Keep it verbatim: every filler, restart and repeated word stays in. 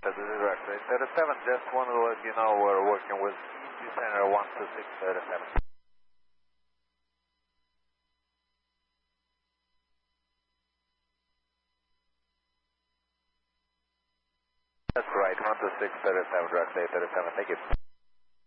This is Director thirty-seven, just wanted to let you know we're working with E T Center one two six thirty-seven. That's right, one two six thirty-seven, Director thirty-seven, thank you.